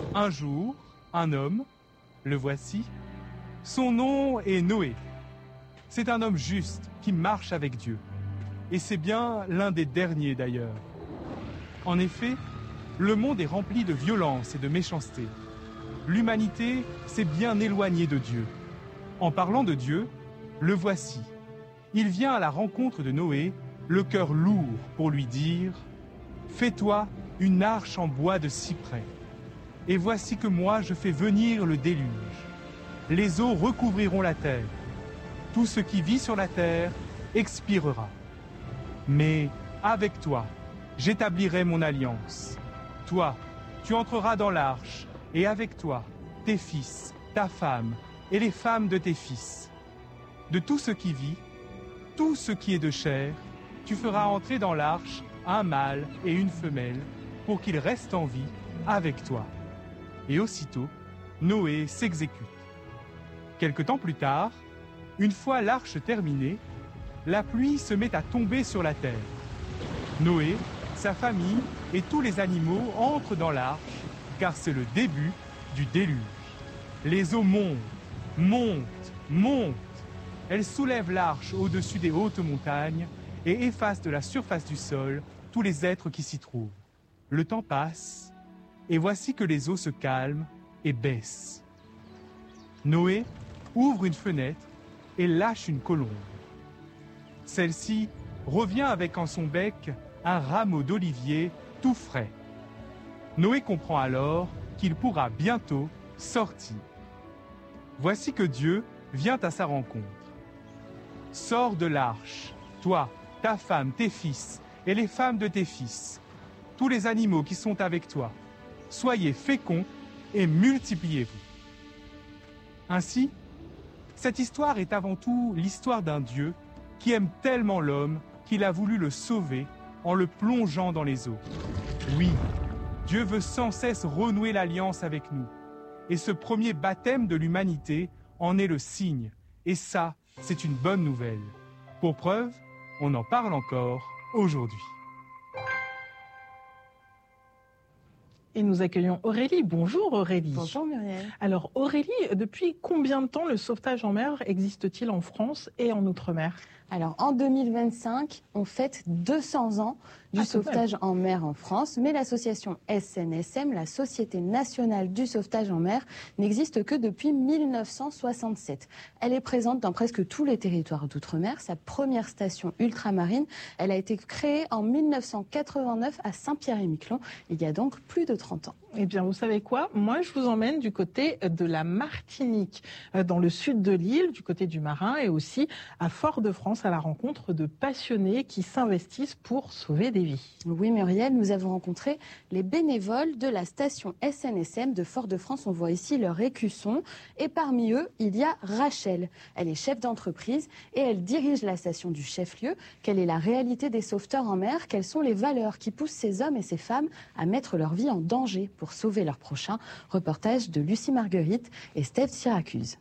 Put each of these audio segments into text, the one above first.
Un jour, un homme, le voici, son nom est Noé. C'est un homme juste qui marche avec Dieu. Et c'est bien l'un des derniers d'ailleurs. En effet, le monde est rempli de violence et de méchanceté. L'humanité s'est bien éloignée de Dieu. En parlant de Dieu, le voici. Il vient à la rencontre de Noé, le cœur lourd, pour lui dire « Fais-toi une arche en bois de cyprès. Et voici que moi je fais venir le déluge. Les eaux recouvriront la terre. Tout ce qui vit sur la terre expirera. Mais avec toi, j'établirai mon alliance. Toi, tu entreras dans l'arche, et avec toi, tes fils, ta femme, et les femmes de tes fils. De tout ce qui vit, tout ce qui est de chair, tu feras entrer dans l'arche un mâle et une femelle, pour qu'ils restent en vie avec toi. » Et aussitôt, Noé s'exécute. Quelque temps plus tard, une fois l'arche terminée, la pluie se met à tomber sur la terre. Noé, sa famille et tous les animaux entrent dans l'arche, car c'est le début du déluge. Les eaux montent, montent, montent. Elles soulèvent l'arche au-dessus des hautes montagnes et effacent de la surface du sol tous les êtres qui s'y trouvent. Le temps passe, et voici que les eaux se calment et baissent. Noé ouvre une fenêtre et lâche une colombe. Celle-ci revient avec en son bec un rameau d'olivier tout frais. Noé comprend alors qu'il pourra bientôt sortir. Voici que Dieu vient à sa rencontre. « Sors de l'arche, toi, ta femme, tes fils et les femmes de tes fils, tous les animaux qui sont avec toi. Soyez féconds et multipliez-vous. » Ainsi, cette histoire est avant tout l'histoire d'un Dieu qui aime tellement l'homme qu'il a voulu le sauver en le plongeant dans les eaux. Oui, Dieu veut sans cesse renouer l'alliance avec nous. Et ce premier baptême de l'humanité en est le signe. Et ça, c'est une bonne nouvelle. Pour preuve, on en parle encore aujourd'hui. Et nous accueillons Aurélie. Bonjour Aurélie. Bonjour Muriel. Alors Aurélie, depuis combien de temps le sauvetage en mer existe-t-il en France et en Outre-mer ? Alors en 2025, on fête 200 ans du sauvetage en mer en France, mais l'association SNSM, la Société nationale du sauvetage en mer, n'existe que depuis 1967. Elle est présente dans presque tous les territoires d'outre-mer. Sa première station ultramarine, elle a été créée en 1989 à Saint-Pierre-et-Miquelon, il y a donc plus de 30 ans. Eh bien, vous savez quoi ? Moi, je vous emmène du côté de la Martinique, dans le sud de l'île, du côté du Marin, et aussi à Fort-de-France, à la rencontre de passionnés qui s'investissent pour sauver des vies. Oui, Muriel, nous avons rencontré les bénévoles de la station SNSM de Fort-de-France. On voit ici leur écusson. Et parmi eux, il y a Rachel. Elle est chef d'entreprise et elle dirige la station du chef-lieu. Quelle est la réalité des sauveteurs en mer ? Quelles sont les valeurs qui poussent ces hommes et ces femmes à mettre leur vie en danger pour sauver leurs prochains ? Reportage de Lucie Marguerite et Steve Syracuse.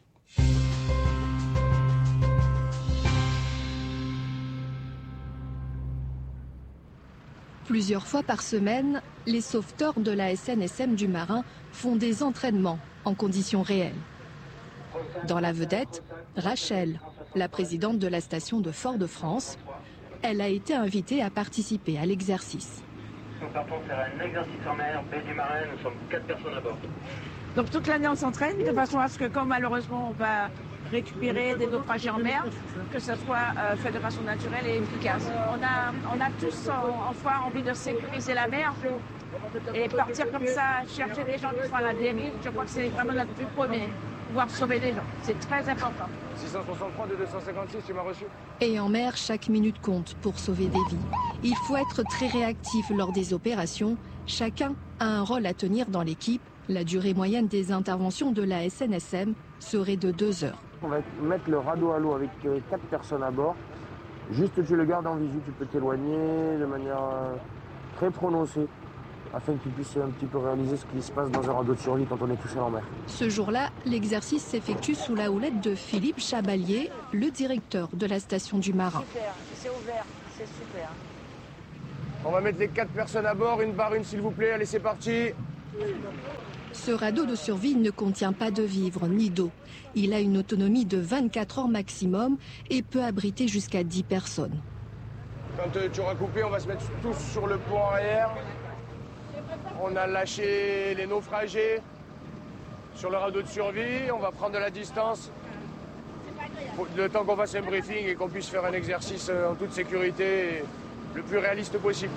Plusieurs fois par semaine, les sauveteurs de la SNSM du Marin font des entraînements en conditions réelles. Dans la vedette, Rachel, la présidente de la station de Fort-de-France. Elle a été invitée à participer à l'exercice. Nous partons faire un exercice en mer, baie du Marin, nous sommes 4 personnes à bord. Donc toute l'année on s'entraîne de façon à ce que quand malheureusement on va récupérer des naufrages en mer, que ce soit fait de façon naturelle et efficace. On a tous en foi envie de sécuriser la mer et partir comme ça, chercher des gens qui sont à la dérive, je crois que c'est vraiment notre but premier, pouvoir sauver des gens. C'est très important. 663 de 256, tu m'as reçu. Et en mer, chaque minute compte pour sauver des vies. Il faut être très réactif lors des opérations. Chacun a un rôle à tenir dans l'équipe. La durée moyenne des interventions de la SNSM serait de 2 heures. On va mettre le radeau à l'eau avec 4 personnes à bord. Juste tu le gardes en visu, tu peux t'éloigner de manière très prononcée afin que tu puisses un petit peu réaliser ce qui se passe dans un radeau de survie quand on est tout seul en mer. Ce jour-là, l'exercice s'effectue sous la houlette de Philippe Chabalier, le directeur de la station du Marin. Super, c'est ouvert, c'est super. On va mettre les 4 personnes à bord, une par une s'il vous plaît. Allez, c'est parti. Ce radeau de survie ne contient pas de vivres ni d'eau. Il a une autonomie de 24 heures maximum et peut abriter jusqu'à 10 personnes. Quand tu auras coupé, on va se mettre tous sur le pont arrière. On a lâché les naufragés sur le radeau de survie. On va prendre de la distance. Le temps qu'on fasse un briefing et qu'on puisse faire un exercice en toute sécurité, le plus réaliste possible.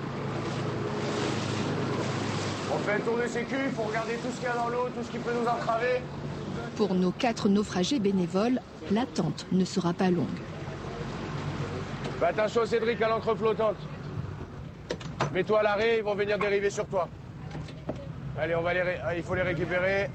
On fait un tour de sécu, il faut regarder tout ce qu'il y a dans l'eau, tout ce qui peut nous entraver. Pour nos 4 naufragés bénévoles, l'attente ne sera pas longue. Fais attention Cédric à l'encre flottante. Mets-toi à l'arrêt, ils vont venir dériver sur toi. Allez, il faut les récupérer.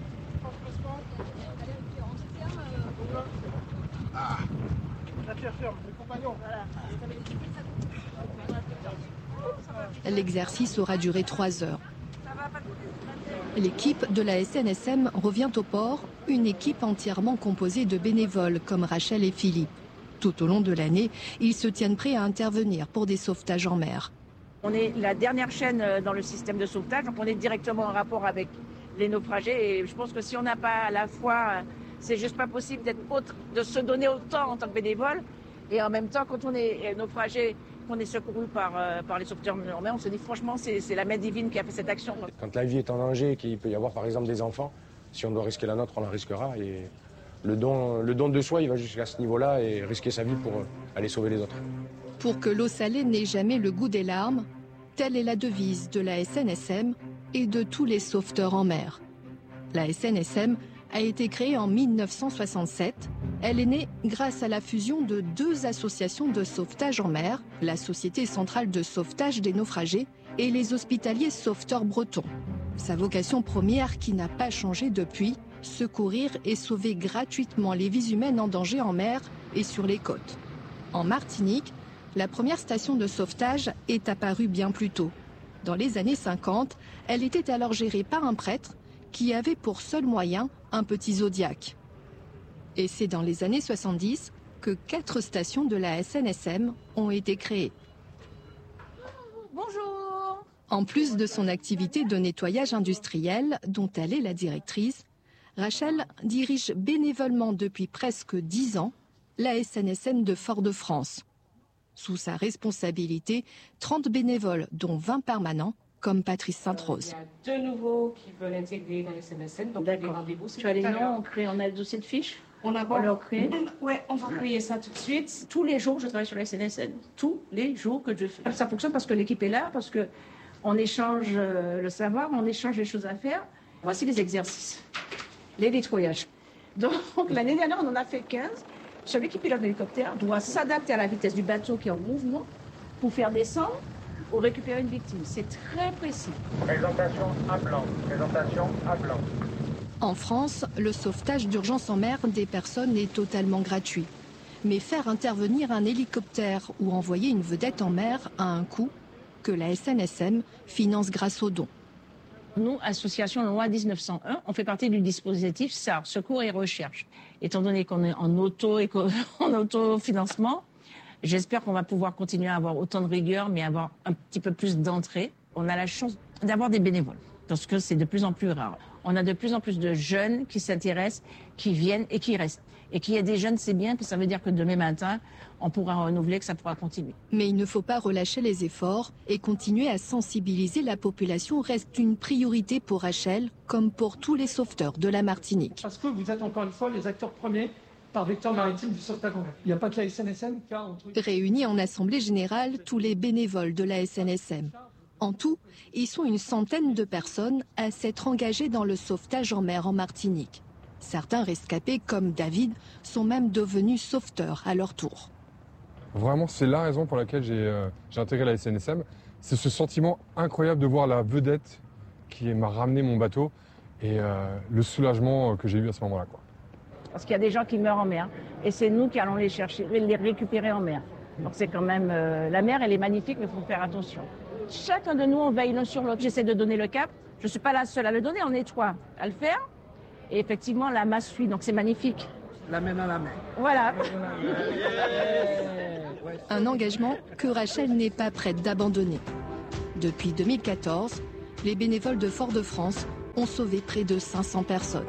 L'exercice aura duré 3 heures. L'équipe de la SNSM revient au port, une équipe entièrement composée de bénévoles comme Rachel et Philippe. Tout au long de l'année, ils se tiennent prêts à intervenir pour des sauvetages en mer. On est la dernière chaîne dans le système de sauvetage, donc on est directement en rapport avec les naufragés. Et je pense que si on n'a pas à la fois, c'est juste pas possible de se donner autant en tant que bénévole. Et en même temps, quand on est naufragé, qu'on est secouru par les sauveteurs en mer, on se dit franchement, c'est la main divine qui a fait cette action. Quand la vie est en danger, qu'il peut y avoir par exemple des enfants, si on doit risquer la nôtre, on la risquera. Et le don de soi, il va jusqu'à ce niveau-là et risquer sa vie pour aller sauver les autres. Pour que l'eau salée n'ait jamais le goût des larmes, telle est la devise de la SNSM et de tous les sauveteurs en mer. La SNSM a été créée en 1967. Elle est née grâce à la fusion de 2 associations de sauvetage en mer, la Société centrale de sauvetage des naufragés et les Hospitaliers sauveteurs bretons. Sa vocation première, qui n'a pas changé depuis, secourir et sauver gratuitement les vies humaines en danger en mer et sur les côtes. En Martinique, la première station de sauvetage est apparue bien plus tôt. Dans les années 50, elle était alors gérée par un prêtre qui avait pour seul moyen un petit zodiaque. Et c'est dans les années 70 que 4 stations de la SNSM ont été créées. Bonjour. En plus de son activité de nettoyage industriel, dont elle est la directrice, Rachel dirige bénévolement depuis presque 10 ans la SNSM de Fort-de-France. Sous sa responsabilité, 30 bénévoles, dont 20 permanents, comme Patrice Sainte-Rose. Il y a 2 nouveaux qui veulent intégrer dans les SNSM, donc les rendez-vous. Tu as les noms, on a le dossier de fiche. On leur crée. Ouais, on va créer ça tout de suite. Tous les jours, je travaille sur la SNSM. Tous les jours que je fais. Ça fonctionne parce que l'équipe est là, parce qu'on échange le savoir, on échange les choses à faire. Voici les exercices. Les nettoyages. Donc, l'année dernière, on en a fait 15. Celui qui pilote l'hélicoptère doit s'adapter à la vitesse du bateau qui est en mouvement pour faire descendre ou récupérer une victime. C'est très précis. Présentation à blanc. Présentation à blanc. En France, le sauvetage d'urgence en mer des personnes est totalement gratuit. Mais faire intervenir un hélicoptère ou envoyer une vedette en mer a un coût que la SNSM finance grâce aux dons. Nous, association loi 1901, on fait partie du dispositif SAR, Secours et Recherche. Étant donné qu'on est en autofinancement, j'espère qu'on va pouvoir continuer à avoir autant de rigueur, mais avoir un petit peu plus d'entrée. On a la chance d'avoir des bénévoles, parce que c'est de plus en plus rare. On a de plus en plus de jeunes qui s'intéressent, qui viennent et qui restent. Et qu'il y ait des jeunes, c'est bien, parce que ça veut dire que demain matin, on pourra renouveler, que ça pourra continuer. Mais il ne faut pas relâcher les efforts et continuer à sensibiliser la population reste une priorité pour Rachel, comme pour tous les sauveteurs de la Martinique. Parce que vous êtes encore une fois les acteurs premiers par vecteur maritime du sauvetage en mer. Il n'y a pas que la SNSM qui a... Réunis en assemblée générale, tous les bénévoles de la SNSM. En tout, ils sont une centaine de personnes à s'être engagées dans le sauvetage en mer en Martinique. Certains rescapés, comme David, sont même devenus sauveteurs à leur tour. Vraiment, c'est la raison pour laquelle j'ai intégré la SNSM. C'est ce sentiment incroyable de voir la vedette qui m'a ramené mon bateau et le soulagement que j'ai eu à ce moment-là, quoi. Parce qu'il y a des gens qui meurent en mer et c'est nous qui allons les chercher, les récupérer en mer. Donc c'est quand même... la mer, elle est magnifique, mais il faut faire attention. Chacun de nous, on veille l'un sur l'autre. J'essaie de donner le cap. Je ne suis pas la seule à le donner, on est 3 à le faire. Et effectivement, la masse suit, donc c'est magnifique. La main à la main. Voilà. Un engagement que Rachel n'est pas prête d'abandonner. Depuis 2014, Les bénévoles de Fort-de-France ont sauvé près de 500 personnes.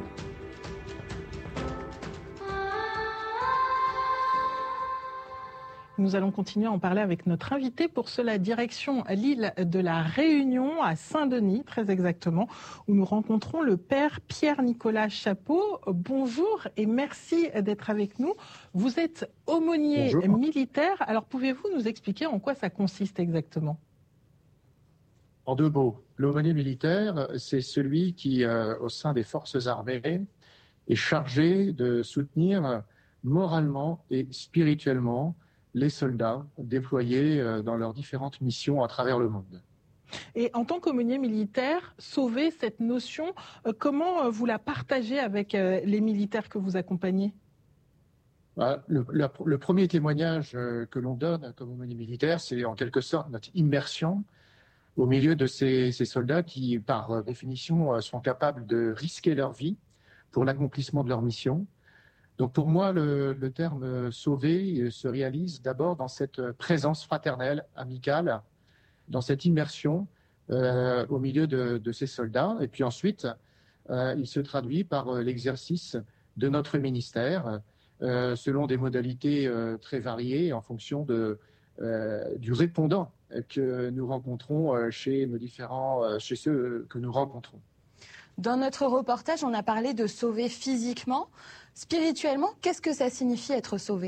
Nous allons continuer à en parler avec notre invité. Pour cela, direction l'île de la Réunion, à Saint-Denis, très exactement, où nous rencontrons le père Pierre-Nicolas Chapeau. Bonjour et merci d'être avec nous. Vous êtes aumônier militaire. Alors, pouvez-vous nous expliquer en quoi ça consiste exactement ? En deux mots, l'aumônier militaire, c'est celui qui, au sein des forces armées, est chargé de soutenir moralement et spirituellement les soldats déployés dans leurs différentes missions à travers le monde. Et en tant qu'aumônier militaire, sauver cette notion, comment vous la partagez avec les militaires que vous accompagnez ? Le premier témoignage que l'on donne comme aumônier militaire, c'est en quelque sorte notre immersion au milieu de ces soldats qui, par définition, sont capables de risquer leur vie pour l'accomplissement de leur mission. Donc pour moi, le terme « sauver » se réalise d'abord dans cette présence fraternelle, amicale, dans cette immersion au milieu de ces soldats. Et puis ensuite, il se traduit par l'exercice de notre ministère selon des modalités très variées en fonction du répondant que nous rencontrons chez ceux que nous rencontrons. Dans notre reportage, on a parlé de sauver physiquement. Spirituellement, qu'est-ce que ça signifie être sauvé ?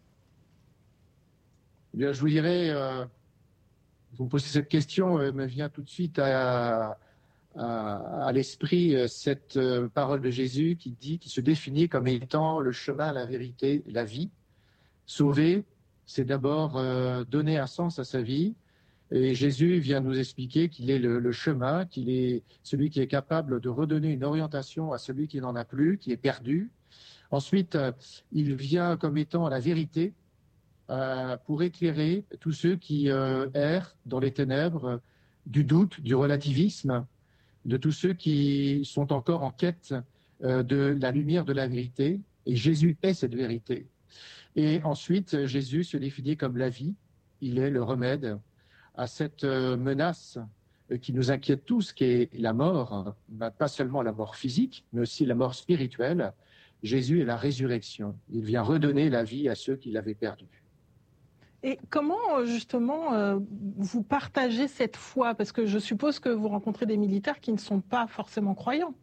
Eh bien, je vous dirais, vous me posez cette question, me vient tout de suite à l'esprit cette parole de Jésus qui se définit comme étant le chemin, la vérité, la vie. Sauver, c'est d'abord donner un sens à sa vie. Et Jésus vient nous expliquer qu'il est le chemin, qu'il est celui qui est capable de redonner une orientation à celui qui n'en a plus, qui est perdu. Ensuite, il vient comme étant la vérité pour éclairer tous ceux qui errent dans les ténèbres du doute, du relativisme, de tous ceux qui sont encore en quête de la lumière de la vérité. Et Jésus est cette vérité. Et ensuite, Jésus se définit comme la vie. Il est le remède à cette menace qui nous inquiète tous, qui est la mort, pas seulement la mort physique, mais aussi la mort spirituelle. Jésus est la résurrection. Il vient redonner la vie à ceux qui l'avaient perdue. Et comment, justement, vous partagez cette foi ? Parce que je suppose que vous rencontrez des militaires qui ne sont pas forcément croyants.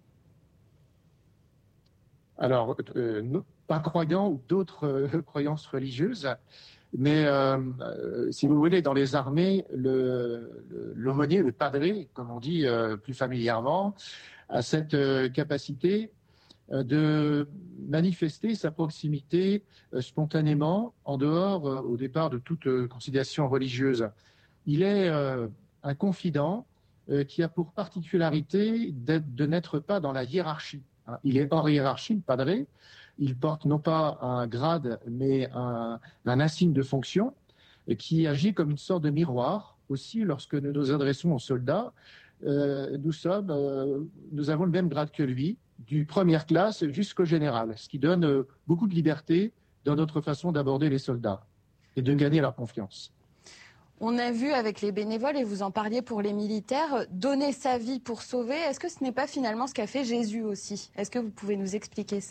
Alors, pas croyants ou d'autres croyances religieuses. Mais si vous voulez, dans les armées, l'aumônier, le padré, comme on dit plus familièrement, a cette capacité de manifester sa proximité spontanément, en dehors, au départ, de toute considération religieuse. Il est un confident qui a pour particularité de n'être pas dans la hiérarchie. Il est hors hiérarchie, le padré. Il porte non pas un grade, mais un insigne de fonction qui agit comme une sorte de miroir. Aussi, lorsque nous nous adressons aux soldats, nous avons le même grade que lui, du première classe jusqu'au général, ce qui donne beaucoup de liberté dans notre façon d'aborder les soldats et de gagner leur confiance. On a vu avec les bénévoles, et vous en parliez pour les militaires, donner sa vie pour sauver. Est-ce que ce n'est pas finalement ce qu'a fait Jésus aussi ? Est-ce que vous pouvez nous expliquer ça ?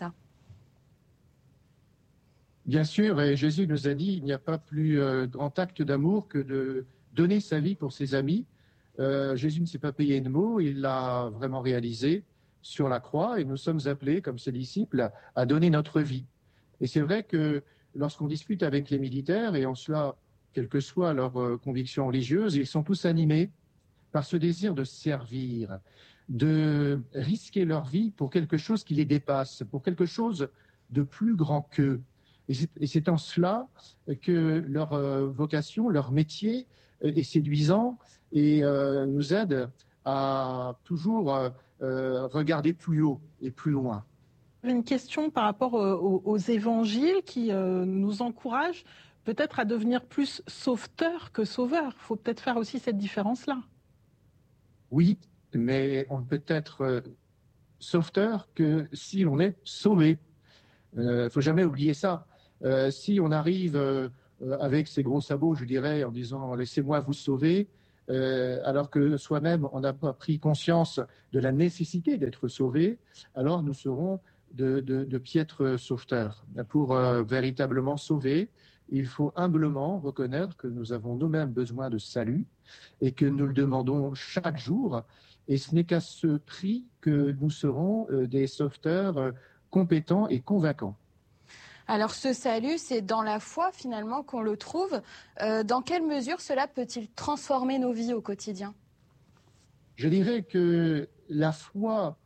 Bien sûr, et Jésus nous a dit, il n'y a pas plus grand acte d'amour que de donner sa vie pour ses amis. Jésus ne s'est pas payé de mots, il l'a vraiment réalisé sur la croix, et nous sommes appelés, comme ses disciples, à donner notre vie. Et c'est vrai que lorsqu'on discute avec les militaires, et en cela, quelle que soit leur conviction religieuse, ils sont tous animés par ce désir de servir, de risquer leur vie pour quelque chose qui les dépasse, pour quelque chose de plus grand qu'eux. Et c'est en cela que leur vocation, leur métier est séduisant et nous aide à toujours regarder plus haut et plus loin. Une question par rapport aux évangiles qui nous encouragent peut-être à devenir plus sauveteurs que sauveurs. Il faut peut-être faire aussi cette différence-là. Oui, mais on ne peut être sauveteur que si l'on est sauvé. Il ne faut jamais oublier ça. Si on arrive avec ses gros sabots, je dirais, en disant « laissez-moi vous sauver », alors que soi-même, on n'a pas pris conscience de la nécessité d'être sauvé, alors nous serons de piètres sauveteurs. Pour véritablement sauver, il faut humblement reconnaître que nous avons nous-mêmes besoin de salut et que nous le demandons chaque jour. Et ce n'est qu'à ce prix que nous serons des sauveteurs compétents et convaincants. Alors ce salut, c'est dans la foi finalement qu'on le trouve. Dans quelle mesure cela peut-il transformer nos vies au quotidien ? Je dirais que la foi,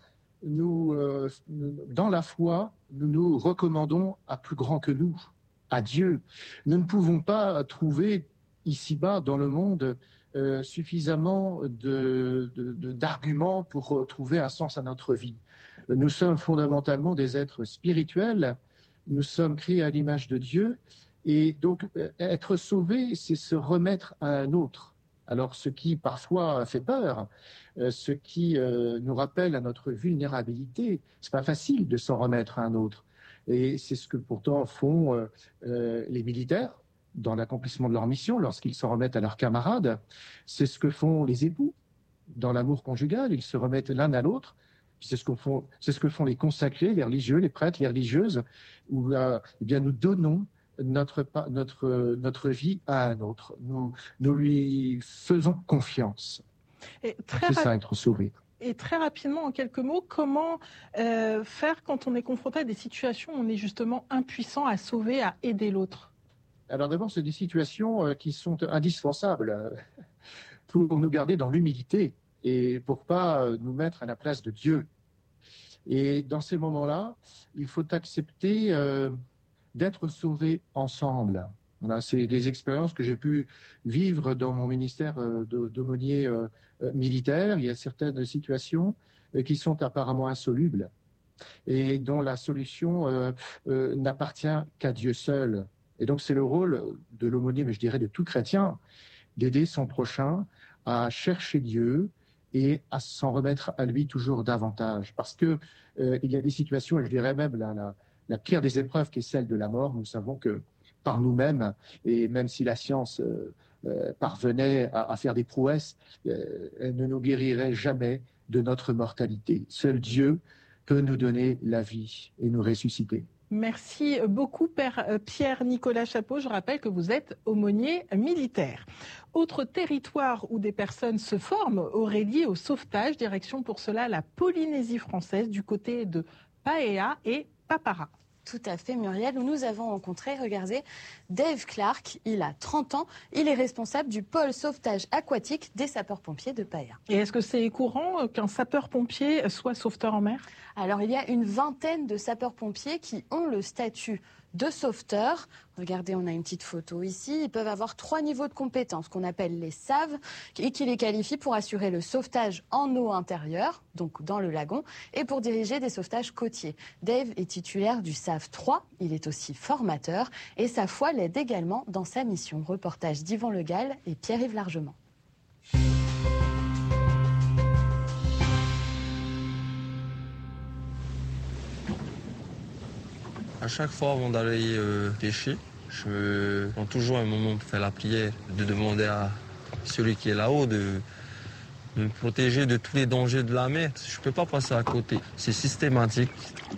dans la foi, nous nous recommandons à plus grand que nous, à Dieu. Nous ne pouvons pas trouver ici-bas dans le monde suffisamment d'arguments pour trouver un sens à notre vie. Nous sommes fondamentalement des êtres spirituels. Nous sommes créés à l'image de Dieu et donc être sauvé, c'est se remettre à un autre. Alors ce qui parfois fait peur, ce qui nous rappelle à notre vulnérabilité, c'est pas facile de s'en remettre à un autre. Et c'est ce que pourtant font les militaires dans l'accomplissement de leur mission lorsqu'ils s'en remettent à leurs camarades. C'est ce que font les époux dans l'amour conjugal, ils se remettent l'un à l'autre. C'est ce que font les consacrés, les religieux, les prêtres, les religieuses, où eh bien, nous donnons notre vie à un autre. Nous lui faisons confiance. C'est ça, être sauvé. Et très rapidement, en quelques mots, comment faire quand on est confronté à des situations où on est justement impuissant à sauver, à aider l'autre ? Alors d'abord, c'est des situations qui sont indispensables pour nous garder dans l'humilité et pour pas nous mettre à la place de Dieu. Et dans ces moments-là, il faut accepter d'être sauvés ensemble. Voilà, c'est des expériences que j'ai pu vivre dans mon ministère d'aumônier militaire. Il y a certaines situations qui sont apparemment insolubles et dont la solution n'appartient qu'à Dieu seul. Et donc c'est le rôle de l'aumônier, mais je dirais de tout chrétien, d'aider son prochain à chercher Dieu et à s'en remettre à lui toujours davantage. Parce que il y a des situations, et je dirais même la pire des épreuves qui est celle de la mort. Nous savons que par nous-mêmes, et même si la science parvenait à faire des prouesses, elle ne nous guérirait jamais de notre mortalité. Seul Dieu peut nous donner la vie et nous ressusciter. Merci beaucoup, Père Pierre-Nicolas Chapeau. Je rappelle que vous êtes aumônier militaire. Autre territoire où des personnes se forment, Aurélie, au sauvetage, direction pour cela la Polynésie française, du côté de Paea et Papara. Tout à fait, Muriel, où nous avons rencontré, regardez, Dave Clark. Il a 30 ans. Il est responsable du pôle sauvetage aquatique des sapeurs-pompiers de Paea. Et est-ce que c'est courant qu'un sapeur-pompier soit sauveteur en mer ? Alors, il y a une vingtaine de sapeurs-pompiers qui ont le statut de sauveteur. Regardez, on a une petite photo ici. Ils peuvent avoir 3 niveaux de compétences qu'on appelle les SAV et qui les qualifient pour assurer le sauvetage en eau intérieure, donc dans le lagon, et pour diriger des sauvetages côtiers. Dave est titulaire du SAV 3. Il est aussi formateur et sa foi l'aide également dans sa mission. Reportage d'Yvan Le Gall et Pierre-Yves Largement. À chaque fois avant d'aller pêcher, je prends toujours un moment pour faire la prière, de demander à celui qui est là-haut de me protéger de tous les dangers de la mer. Je ne peux pas passer à côté, c'est systématique.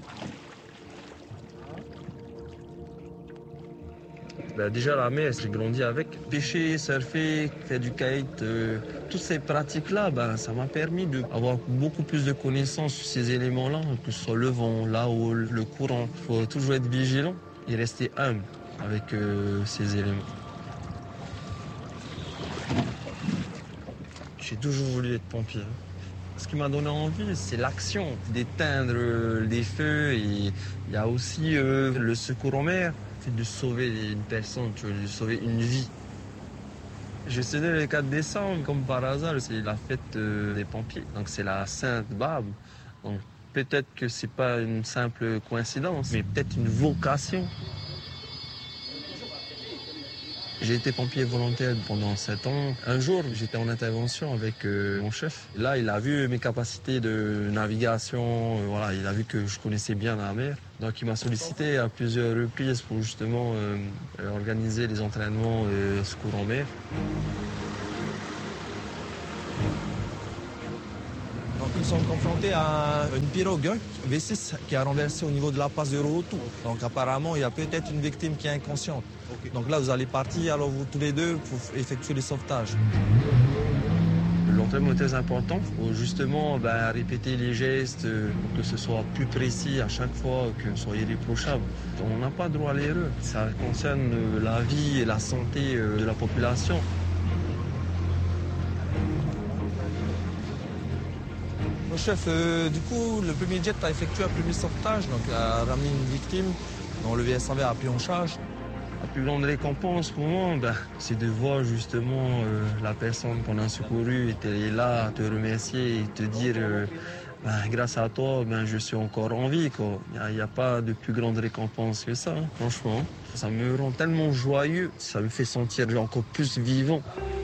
Déjà la mer, j'ai grandi avec. Pêcher, surfer, faire du kite, toutes ces pratiques-là, ça m'a permis d'avoir beaucoup plus de connaissances sur ces éléments-là, que ce soit le vent, la houle, le courant. Il faut toujours être vigilant et rester humble avec ces éléments. J'ai toujours voulu être pompier. Ce qui m'a donné envie, c'est l'action, d'éteindre les feux. Et il y a aussi le secours en mer. De sauver une personne, de sauver une vie. Je suis né le 4 décembre, comme par hasard, c'est la fête des pompiers. Donc c'est la Sainte Barbe. Donc peut-être que c'est pas une simple coïncidence, mais peut-être une vocation. J'ai été pompier volontaire pendant 7 ans. Un jour, j'étais en intervention avec mon chef. Là, il a vu mes capacités de navigation. Voilà, il a vu que je connaissais bien la mer. Donc, il m'a sollicité à plusieurs reprises pour justement organiser les entraînements secours en mer. c'était une pirogue V6 qui a renversé au niveau de la passe de Rohotou. Donc apparemment, il y a peut-être une victime qui est inconsciente. Donc là, vous allez partir, alors vous tous les deux, pour effectuer les sauvetages. L'entraînement est très important pour justement répéter les gestes, pour que ce soit plus précis à chaque fois, que ce soit irréprochable. On n'a pas droit à l'erreur. Ça concerne la vie et la santé de la population. Mon chef, du coup, le premier jet a effectué un premier sauvetage, donc a ramené une victime dont le VS-120 a pris en charge. La plus grande récompense pour moi, c'est de voir justement la personne qu'on a secourue était là à te remercier et te dire grâce à toi, je suis encore en vie. Il n'y a pas de plus grande récompense que ça, hein, franchement. Ça me rend tellement joyeux, ça me fait sentir encore plus vivant.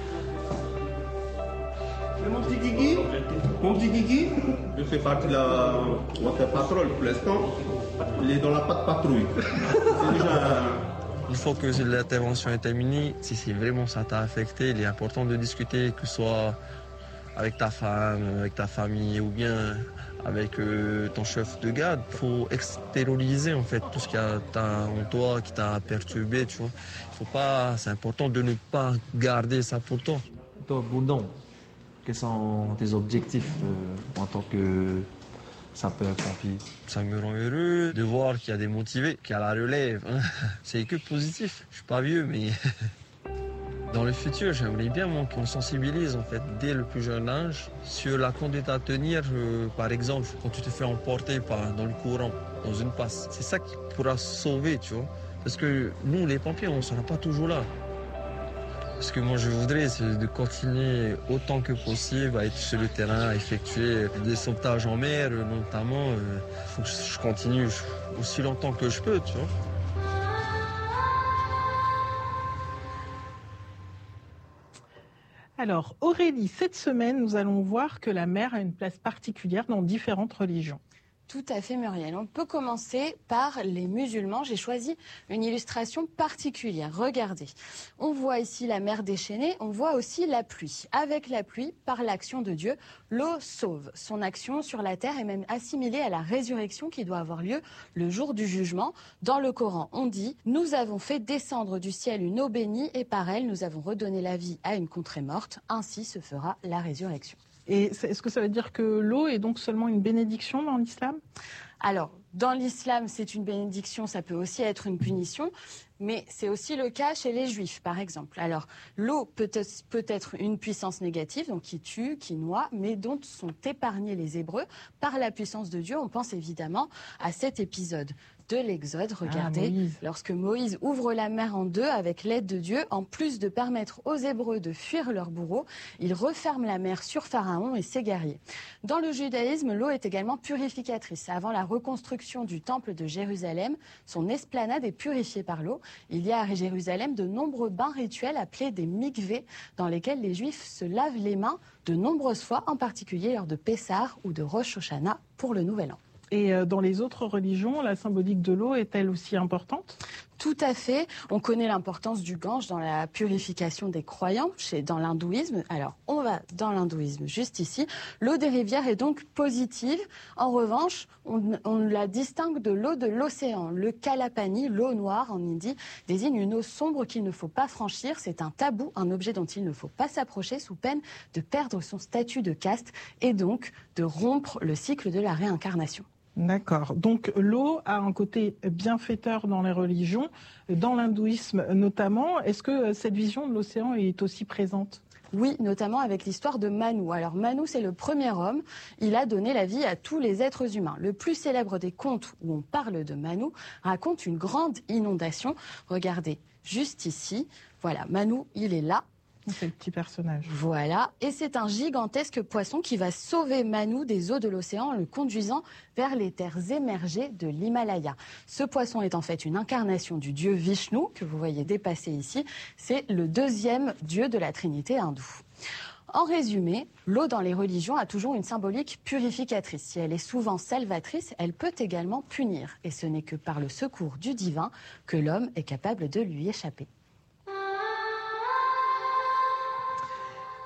Mon petit Guigui, je fais partie de la Water Patrol pour l'instant. Il est dans la patte patrouille. C'est déjà... Une fois que l'intervention est terminée, si c'est vraiment ça t'a affecté, il est important de discuter, que ce soit avec ta femme, avec ta famille ou bien avec ton chef de garde. Il faut extérioriser en fait tout ce qu'il y a en toi qui t'a perturbé, tu vois. C'est important de ne pas garder ça pour toi. Toi, Bourdon, quels sont tes objectifs en tant que sapeur-pompier? Ça me rend heureux de voir qu'il y a des motivés, qu'il y a la relève. Hein. C'est que positif. Je suis pas vieux, mais dans le futur, j'aimerais bien qu'on sensibilise en fait dès le plus jeune âge sur la conduite à tenir. Par exemple, quand tu te fais emporter dans le courant, dans une passe, c'est ça qui pourra sauver, tu vois. Parce que nous, les pompiers, on ne sera pas toujours là. Ce que moi je voudrais, c'est de continuer autant que possible à être sur le terrain, à effectuer des sauvetages en mer, notamment. Il faut que je continue aussi longtemps que je peux, tu vois. Alors, Aurélie, cette semaine, nous allons voir que la mer a une place particulière dans différentes religions. Tout à fait, Muriel. On peut commencer par les musulmans. J'ai choisi une illustration particulière. Regardez. On voit ici la mer déchaînée. On voit aussi la pluie. Avec la pluie, par l'action de Dieu, l'eau sauve. Son action sur la terre est même assimilée à la résurrection qui doit avoir lieu le jour du jugement. Dans le Coran, on dit « Nous avons fait descendre du ciel une eau bénie et par elle, nous avons redonné la vie à une contrée morte. Ainsi se fera la résurrection. » Et est-ce que ça veut dire que l'eau est donc seulement une bénédiction dans l'islam? Alors, dans l'islam, c'est une bénédiction, ça peut aussi être une punition, mais c'est aussi le cas chez les juifs, par exemple. Alors, l'eau peut être une puissance négative, donc qui tue, qui noie, mais dont sont épargnés les Hébreux par la puissance de Dieu. On pense évidemment à cet épisode de l'Exode. Regardez, lorsque Moïse ouvre la mer en deux avec l'aide de Dieu, en plus de permettre aux Hébreux de fuir leurs bourreaux, il referme la mer sur Pharaon et ses guerriers. Dans le judaïsme, l'eau est également purificatrice. Avant la reconstruction du temple de Jérusalem, son esplanade est purifiée par l'eau. Il y a à Jérusalem de nombreux bains rituels appelés des mikvés, dans lesquels les Juifs se lavent les mains de nombreuses fois, en particulier lors de Pessah ou de Rosh Hashanah pour le Nouvel An. Et dans les autres religions, la symbolique de l'eau est-elle aussi importante? Tout à fait. On connaît l'importance du Gange dans la purification des croyants dans l'hindouisme. Alors, on va dans l'hindouisme juste ici. L'eau des rivières est donc positive. En revanche, on la distingue de l'eau de l'océan. Le Kalapani, l'eau noire en hindi, désigne une eau sombre qu'il ne faut pas franchir. C'est un tabou, un objet dont il ne faut pas s'approcher sous peine de perdre son statut de caste et donc de rompre le cycle de la réincarnation. D'accord. Donc l'eau a un côté bienfaiteur dans les religions, dans l'hindouisme notamment. Est-ce que cette vision de l'océan est aussi présente? Oui, notamment avec l'histoire de Manu. Alors Manu, c'est le premier homme. Il a donné la vie à tous les êtres humains. Le plus célèbre des contes où on parle de Manu raconte une grande inondation. Regardez, juste ici. Voilà, Manu, il est là. C'est le petit personnage. Voilà, et c'est un gigantesque poisson qui va sauver Manu des eaux de l'océan en le conduisant vers les terres émergées de l'Himalaya. Ce poisson est en fait une incarnation du dieu Vishnu, que vous voyez dépasser ici. C'est le deuxième dieu de la Trinité hindoue. En résumé, l'eau dans les religions a toujours une symbolique purificatrice. Si elle est souvent salvatrice, elle peut également punir. Et ce n'est que par le secours du divin que l'homme est capable de lui échapper.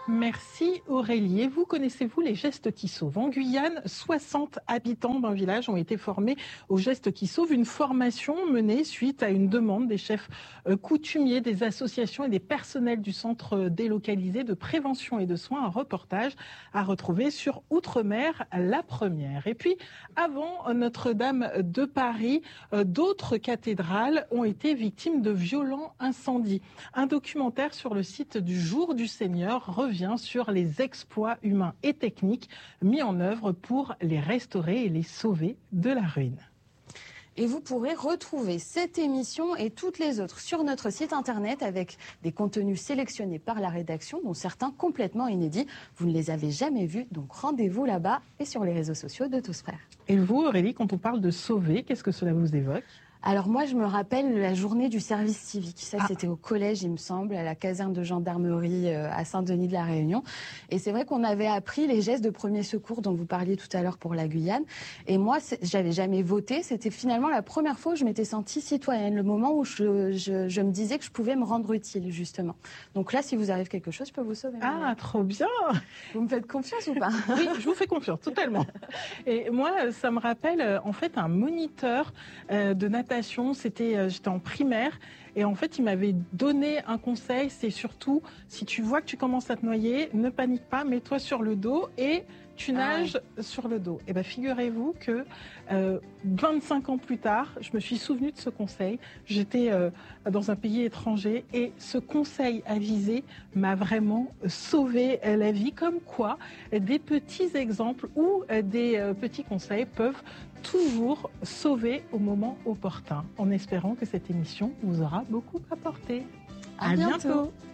Merci Aurélie. Et vous, connaissez-vous les gestes qui sauvent? En Guyane, 60 habitants d'un village ont été formés aux gestes qui sauvent. Une formation menée suite à une demande des chefs coutumiers, des associations et des personnels du centre délocalisé de prévention et de soins. Un reportage à retrouver sur Outre-mer, la première. Et puis, avant Notre-Dame de Paris, d'autres cathédrales ont été victimes de violents incendies. Un documentaire sur le site du Jour du Seigneur revient sur les exploits humains et techniques mis en œuvre pour les restaurer et les sauver de la ruine. Et vous pourrez retrouver cette émission et toutes les autres sur notre site internet avec des contenus sélectionnés par la rédaction, dont certains complètement inédits. Vous ne les avez jamais vus, donc rendez-vous là-bas et sur les réseaux sociaux de Tous Frères. Et vous, Aurélie, quand on parle de sauver, qu'est-ce que cela vous évoque ? Alors moi, je me rappelle la journée du service civique. Ça, c'était au collège, il me semble, à la caserne de gendarmerie à Saint-Denis de la Réunion. Et c'est vrai qu'on avait appris les gestes de premier secours dont vous parliez tout à l'heure pour la Guyane. Et moi, j'avais jamais voté. C'était finalement la première fois où je m'étais sentie citoyenne, le moment où je me disais que je pouvais me rendre utile, justement. Donc là, si vous arrive quelque chose, je peux vous sauver. Ah, trop bien! Vous me faites confiance ou pas? Oui, je vous fais confiance, totalement. Et moi, ça me rappelle en fait un moniteur de natation. J'étais en primaire et en fait il m'avait donné un conseil, c'est surtout si tu vois que tu commences à te noyer, ne panique pas, mets-toi sur le dos et tu nages sur le dos. Et bien figurez-vous que 25 ans plus tard, je me suis souvenue de ce conseil. J'étais dans un pays étranger et ce conseil avisé m'a vraiment sauvé la vie. Comme quoi, des petits exemples ou des petits conseils peuvent toujours sauver au moment opportun. En espérant que cette émission vous aura beaucoup apporté. À bientôt.